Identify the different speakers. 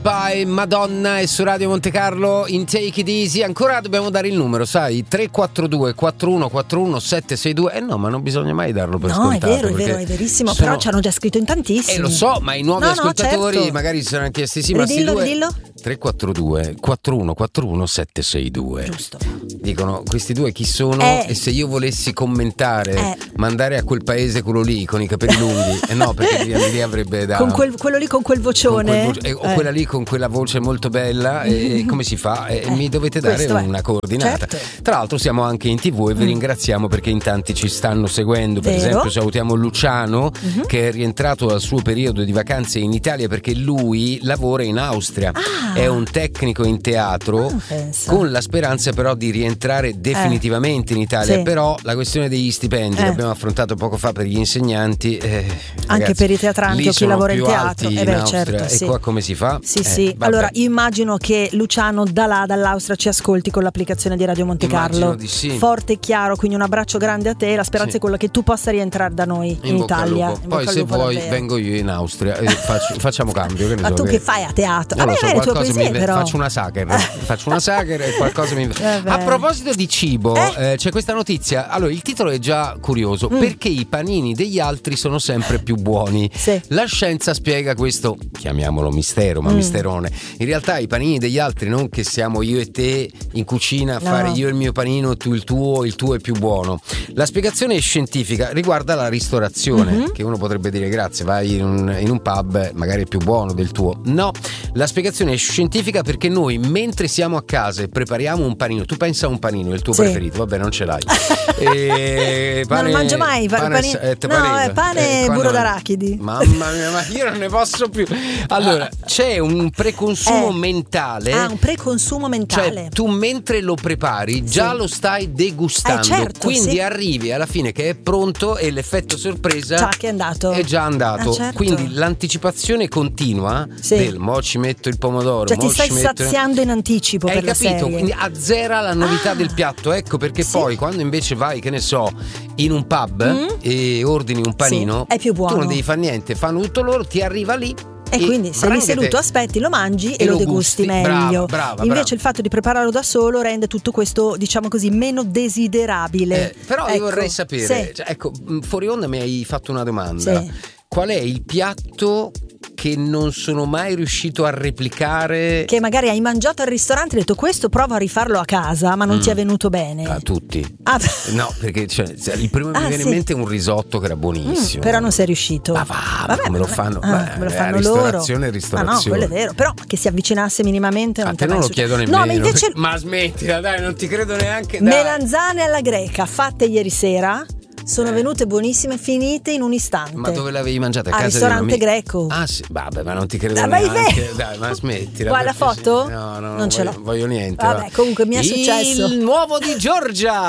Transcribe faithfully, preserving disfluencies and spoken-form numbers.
Speaker 1: Pie, Madonna e su Radio Monte Carlo in Take It Easy. Ancora dobbiamo dare il numero, sai, tre quattro due quattro uno quattro uno sette sei due. Eh no, ma non bisogna mai darlo per
Speaker 2: no,
Speaker 1: scontato.
Speaker 2: No, è vero, è vero, è verissimo. Sono... Però ci hanno già scritto in tantissimi.
Speaker 1: Eh lo so, ma i nuovi
Speaker 2: no,
Speaker 1: ascoltatori
Speaker 2: no, certo.
Speaker 1: magari si saranno chiesti sì, ma
Speaker 2: ridillo,
Speaker 1: sti due...
Speaker 2: ridillo.
Speaker 1: tre quattro due quattro uno quattro uno sette sei due.
Speaker 2: Giusto.
Speaker 1: Dicono questi due chi sono
Speaker 2: eh.
Speaker 1: e se io volessi commentare
Speaker 2: eh.
Speaker 1: mandare a quel paese quello lì con i capelli lunghi eh no, perché lì, lì avrebbe da
Speaker 2: con quel, quello lì con quel vocione
Speaker 1: con quel voce, eh, o
Speaker 2: eh.
Speaker 1: quella lì con quella voce molto bella e come si fa? Eh, eh. Mi dovete dare una
Speaker 2: è.
Speaker 1: coordinata.
Speaker 2: Certo.
Speaker 1: Tra l'altro siamo anche in tivù e vi mm. ringraziamo perché in tanti ci stanno seguendo. Per
Speaker 2: Vero?
Speaker 1: esempio salutiamo Luciano
Speaker 2: mm-hmm.
Speaker 1: che è rientrato dal suo periodo di vacanze in Italia perché lui lavora in Austria,
Speaker 2: ah.
Speaker 1: è un tecnico in teatro
Speaker 2: ah,
Speaker 1: con la speranza però di rientrare definitivamente
Speaker 2: eh.
Speaker 1: in Italia,
Speaker 2: sì.
Speaker 1: però la questione degli stipendi
Speaker 2: eh.
Speaker 1: che abbiamo affrontato poco fa per gli insegnanti eh,
Speaker 2: anche
Speaker 1: ragazzi,
Speaker 2: per i teatranti o chi lavora in teatro
Speaker 1: eh
Speaker 2: beh,
Speaker 1: in Austria,
Speaker 2: certo,
Speaker 1: e
Speaker 2: sì.
Speaker 1: qua come si fa?
Speaker 2: Sì
Speaker 1: eh,
Speaker 2: sì
Speaker 1: vabbè.
Speaker 2: Allora io immagino che Luciano da là dall'Austria ci ascolti con l'applicazione di Radio Monte Carlo
Speaker 1: di sì.
Speaker 2: forte e chiaro, quindi un abbraccio grande a te, la speranza
Speaker 1: sì.
Speaker 2: è quella che tu possa rientrare da noi in, in Italia. In
Speaker 1: poi se vuoi
Speaker 2: davvero.
Speaker 1: vengo io in Austria e faccio, facciamo cambio che ne
Speaker 2: ma
Speaker 1: so,
Speaker 2: tu
Speaker 1: che...
Speaker 2: che fai a teatro?
Speaker 1: Non
Speaker 2: A me
Speaker 1: so,
Speaker 2: le tue
Speaker 1: qualcosa
Speaker 2: poesie
Speaker 1: mi...
Speaker 2: però
Speaker 1: faccio una sacher faccio una sacher e qualcosa mi
Speaker 2: Vabbè.
Speaker 1: A proposito di cibo
Speaker 2: eh?
Speaker 1: Eh, c'è questa notizia, allora il titolo è già curioso mm. perché i panini degli altri sono sempre più buoni.
Speaker 2: Sì.
Speaker 1: La scienza spiega questo, chiamiamolo mistero, ma mm. misterone. In realtà i panini degli altri non che siamo io e te in cucina a
Speaker 2: no.
Speaker 1: fare io il mio panino, tu il tuo, il tuo è più buono. La spiegazione scientifica riguarda la ristorazione, mm-hmm. che uno potrebbe dire grazie, vai in un, in un pub, magari è più buono del tuo. No, la spiegazione è scientifica perché noi mentre siamo a casa e prepariamo un panino, tu pensa a un panino, il tuo
Speaker 2: sì.
Speaker 1: preferito, vabbè non ce l'hai. e pane,
Speaker 2: non mangio mai pane, pane,
Speaker 1: eh,
Speaker 2: no, pane, pane e burro
Speaker 1: no.
Speaker 2: d'arachidi.
Speaker 1: Mamma mia, ma io non ne posso più. Allora, c'è un preconsumo
Speaker 2: eh.
Speaker 1: mentale.
Speaker 2: Ah, un preconsumo mentale.
Speaker 1: Cioè, tu mentre lo prepari già
Speaker 2: sì.
Speaker 1: lo stai degustando.
Speaker 2: Eh, certo,
Speaker 1: quindi
Speaker 2: sì.
Speaker 1: arrivi alla fine che è pronto e l'effetto sorpresa
Speaker 2: già che è andato.
Speaker 1: È già andato.
Speaker 2: Ah, certo.
Speaker 1: Quindi l'anticipazione continua
Speaker 2: sì.
Speaker 1: del mo ci metto il pomodoro.
Speaker 2: Cioè
Speaker 1: mo
Speaker 2: ti stai
Speaker 1: ci metto...
Speaker 2: saziando in anticipo.
Speaker 1: Hai
Speaker 2: per
Speaker 1: capito?
Speaker 2: la serie.
Speaker 1: Quindi azzera la novità
Speaker 2: ah.
Speaker 1: del piatto. Ecco perché
Speaker 2: sì.
Speaker 1: poi quando invece vai, che ne so, in un pub
Speaker 2: mm.
Speaker 1: e ordini un panino,
Speaker 2: sì. è più buono.
Speaker 1: Tu non devi fare niente, fanno tutto loro, ti arriva lì.
Speaker 2: E, e quindi sei lì seduto, aspetti, lo mangi e, e lo, lo degusti meglio.
Speaker 1: Brava, brava,
Speaker 2: Invece
Speaker 1: brava.
Speaker 2: il fatto di prepararlo da solo rende tutto questo, diciamo così, meno desiderabile.
Speaker 1: Eh, però
Speaker 2: ecco.
Speaker 1: io vorrei sapere,
Speaker 2: sì.
Speaker 1: cioè, ecco, fuori onda mi hai fatto una domanda.
Speaker 2: Sì.
Speaker 1: Qual è il piatto che non sono mai riuscito a replicare?
Speaker 2: Che magari hai mangiato al ristorante e hai detto questo provo a rifarlo a casa, ma non mm. ti è venuto bene.
Speaker 1: A tutti.
Speaker 2: Ah.
Speaker 1: No, perché cioè, il primo che
Speaker 2: ah,
Speaker 1: mi viene
Speaker 2: sì.
Speaker 1: in mente è un risotto che era buonissimo.
Speaker 2: Mm, però non sei riuscito.
Speaker 1: Ma va,
Speaker 2: Vabbè,
Speaker 1: come lo fanno?
Speaker 2: Ah,
Speaker 1: Beh,
Speaker 2: come lo fanno
Speaker 1: ristorazione
Speaker 2: loro.
Speaker 1: ristorazione.
Speaker 2: Ah no, quello è vero. Però che si avvicinasse minimamente non
Speaker 1: a te non lo chiedo nemmeno.
Speaker 2: No, ma invece
Speaker 1: ma smettila, dai, non ti credo neanche. Dai.
Speaker 2: Melanzane alla greca fatte ieri sera. Sono eh. venute buonissime, finite in un istante.
Speaker 1: Ma dove l'avevi mangiata? A
Speaker 2: Al
Speaker 1: casa
Speaker 2: ristorante
Speaker 1: di
Speaker 2: greco.
Speaker 1: Ah sì, vabbè, ma non ti credo
Speaker 2: dai,
Speaker 1: neanche. Dai, ma smettila.
Speaker 2: Vuoi la foto?
Speaker 1: No, no,
Speaker 2: non
Speaker 1: non
Speaker 2: ce
Speaker 1: voglio,
Speaker 2: l'ho.
Speaker 1: voglio niente.
Speaker 2: Vabbè,
Speaker 1: va.
Speaker 2: comunque mi è successo.
Speaker 1: Il nuovo di Giorgia.